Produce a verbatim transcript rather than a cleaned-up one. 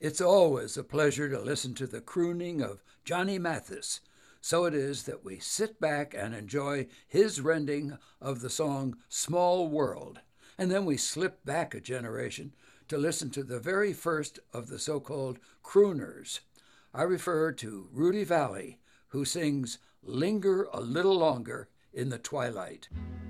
It's always a pleasure to listen to the crooning of Johnny Mathis. So it is that we sit back and enjoy his rendering of the song Small World. And then we slip back a generation to listen to the very first of the so-called crooners. I refer to Rudy Vallée, who sings Linger a Little Longer in the Twilight.